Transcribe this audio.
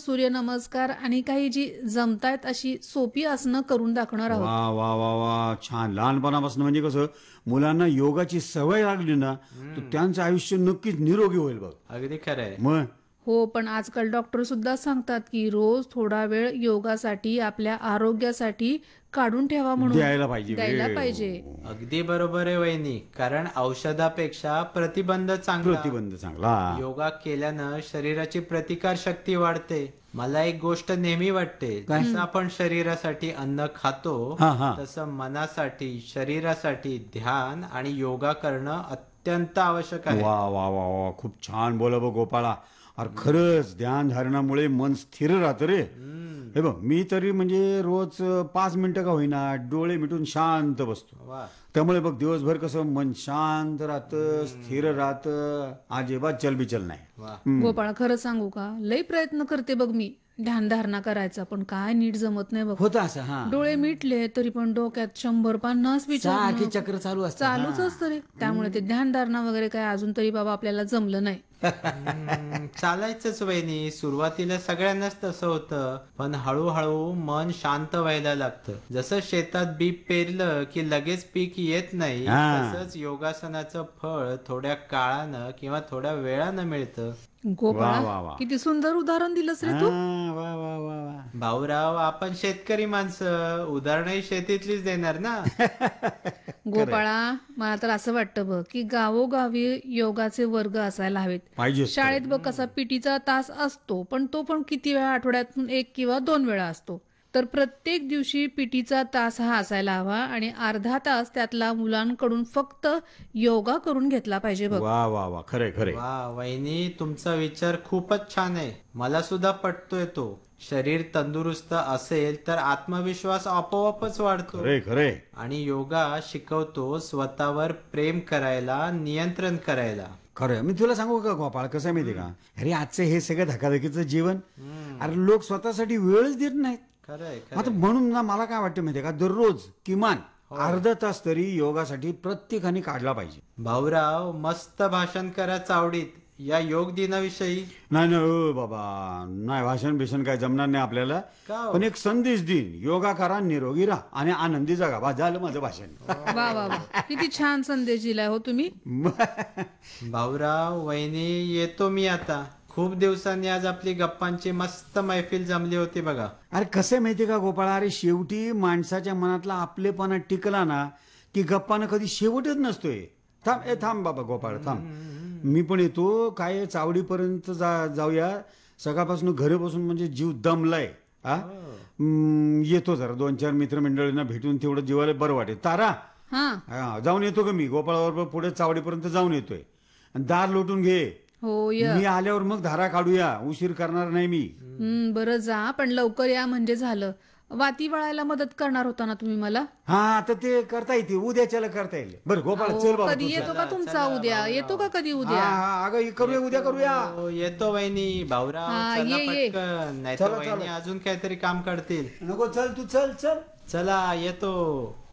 सूर्यनमस्कार आणि काही जी जमतायत अशी सोपी आसनं करून दाखवणार आहोत. वा वा वा वा छान. लहानपणापासून म्हणजे कसं मुलांना योगाची सवय लागली ना तर त्यांचं आयुष्य नक्कीच निरोगी होईल बघ. अगदी खरंय. मग हो, पण आजकाल डॉक्टर सुद्धा सांगतात की रोज थोडा वेळ योगासाठी आपल्या आरोग्यासाठी काढून ठेवा म्हणून द्यायला पाहिजे द्यायला वेळ. पाहिजे. अगदी बरोबर आहे वहिनी, कारण औषधापेक्षा प्रतिबंध चांगला. प्रतिबंध चांगला. योगा केल्यानं शरीराची प्रतिकार शक्ती वाढते. मला एक गोष्ट नेहमी वाटते, जसं आपण शरीरासाठी अन्न खातो हा, हा. तसं मनासाठी शरीरासाठी ध्यान आणि योगा करणं अत्यंत आवश्यक आहे. वा वा वा वा खूप छान बोला बघ गोपाळा. अरे खरंच ध्यान धारणामुळे मन स्थिर राहतं रे. हे बघ मी तरी म्हणजे रोज 5 मिनिटं का होईना डोळे मिटून शांत बसतो. वा. त्यामुळे बघ दिवसभर कसं मन शांत राहतं, स्थिर राहतं, अजिबात चलबिचल नाही. वा. गोपाळ, खरं सांगू का, लई प्रयत्न करते बघ मी ध्यानधारणा करायचा, पण काय नीट जमत नाही बघ. होतं असं. हा डोळे मिटले तरी पण डोक्यात 150 विचार सारखी चक्र चालू असतं. चालूच असतं रे. त्यामुळे ते ध्यानधारणा वगैरे काय अजून तरी बाबा आपल्याला जमलं नाही. चालायचंच वहिनी, सुरुवातीला सगळ्यांनाच तसं होतं, पण हळूहळू मन शांत व्हायला लागतं. जसं शेतात बी पेरलं की लगेच पीक येत नाही, हा. तसंच योगासनाचं फळ थोड्या काळानं किंवा थोड्या वेळानं मिळतं. वा, वा, गोपाळा, वा. किती सुंदर उदाहरण दिलंस रे तू. हा, वा वा वा वा. भाऊराव, आपण शेतकरी माणसं, उदाहरणही शेतीतलीच देणार ना. गोपाळा, मला तर असं वाटतं बघ की गावोगावी योगाचे वर्ग असायला हवेत. पाहिजे. शाळेत बघ कसा पीटीचा तास असतो, पण तो पण किती वेळा, आठवड्यातून 1 किंवा 2 वेळा असतो. तर प्रत्येक दिवशी पीटीचा तास हा असायला हवा आणि अर्धा तास त्यातला मुलांकडून फक्त योगा करून घेतला पाहिजे बघ. वा वा वा खरे खरे. वा वहिनी, तुमचा विचार खूपच छान आहे. मला सुद्धा पटतोय तो. शरीर तंदुरुस्त असेल तर आत्मविश्वास आपोआपच वाढतो. खरे खरे. आणि योगा शिकवतो स्वतःवर प्रेम करायला, नियंत्रण करायला. खरं मी तुला सांगू का गोपाळ, कसं आहे माहिती का, अरे आजचं हे सगळं धकाधकीचं जीवन, अरे लोक स्वतःसाठी वेळच देत नाहीत. खरंय आता खरंय. म्हणून ना मला काय वाटतं माहितीये का, दररोज किमान अर्धा तास तरी योगासाठी प्रत्येकाने काढला पाहिजे. भाऊराव, मस्त भाषण करा चावडीत या योग दिनाविषयी. नाही नाही बाबा, नाही भाषण बिषण काय जमणार नाही आपल्याला. का हो? पण एक संदेश देईन, योगा करा, निरोगी राहा आणि आनंदी जगा. बा झालं माझं भाषण. वा वा वा, किती छान संदेश दिलाय हो तुम्ही. भाऊराव, वहिनी, येतो मी आता. खूप दिवसांनी आज आपली गप्पांची मस्त मैफिल जमली होती बघा. अरे कसं आहे माहितीये का गोपाळा, अरे शेवटी माणसाच्या मनातला आपलेपणा टिकला ना की गप्पानं कधी शेवटच नसतोय. थांब बाबा गोपाळ थांब, मी पण येतो. काय चावडीपर्यंत जाऊया. सकाळपासून घरी बसून म्हणजे जीव दमलाय. हा येतो जरा 2-4 मित्रमंडळींना भेटून तेवढं जीवाला बरं वाटेल. तारा, हा जाऊन येतो का मी गोपाळाबरोबर पुढे चावडीपर्यंत जाऊन येतोय. दार लोटून घे. हो य. मी आल्यावर मग धारा काढूया, उशीर करणार नाही मी. बरं जा, पण लवकर या म्हणजे झालं. वाती वळायला मदत करणार होता ना तुम्ही मला. हा आता ते करता येते, उद्याच्याला करता येईल. बरं गोपाळ अहो, चल बाबा कधी तू चल. येतो का तुमचा उद्या, येतो का कधी हा उद्या. हा अगं करूया, उद्या करूया. हो, येतो वहिनी. भाऊराव, हा, चला ये. पटकन, नाहीतर चला, वहिनी चला. अजून काहीतरी काम करतील. नको चल, तू चल चल. चला, येतो.